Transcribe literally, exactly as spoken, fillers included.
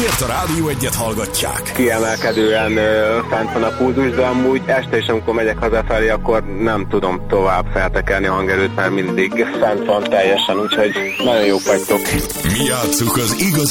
miért a Rádió Egyet hallgatják. Kiemelkedően ö, fent van a pulzus, de amúgy este is, amikor megyek hazafelé, akkor nem tudom tovább feltekerni a hangerőt, mert mindig fent van teljesen, úgyhogy nagyon jók vagytok. Mi játsszuk az igazi